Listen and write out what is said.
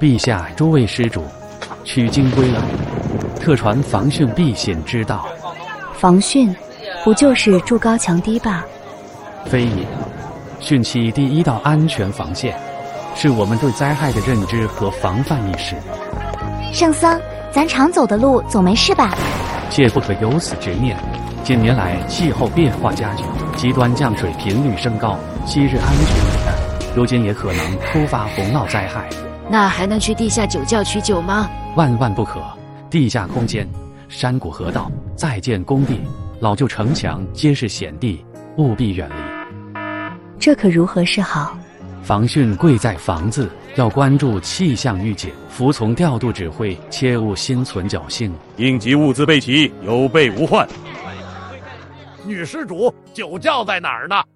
陛下，诸位施主，取经归来，特传防汛避险之道。 防汛，不就是筑高墙堤坝？ 非也，汛期第一道安全防线，是我们对灾害的认知和防范意识。 圣僧，咱常走的路总没事吧？ 切不可有此执念。近年来气候变化加剧，极端降水频率升高，昔日安全隐患，如今也可能突发洪涝灾害。 那还能去地下酒窖取酒吗？ 万万不可！地下空间、山谷河道、在建工地、老旧城墙皆是险地，务必远离。 这可如何是好？ 防汛贵在防字，要关注气象预警，服从调度指挥，切勿心存侥幸。 应急物资备齐，有备无患。 女施主，酒窖在哪儿呢？